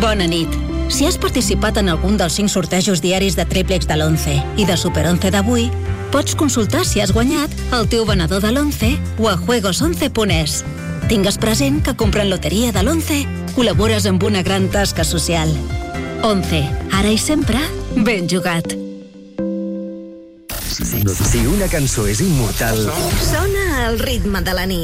Bona nit. Si has participat en algun dels 5 sortejos diaris de triplex de l'11 i de Super 11 d'avui, pots consultar si has guanyat al teu venedor de l'11 o a juegos11.es. Tingues present que comprant loteria de l'11 col·labores amb una gran tasca social. 11. Ara i sempre, ben jugat. Si una cançó és immortal... Sona el ritme de la nit.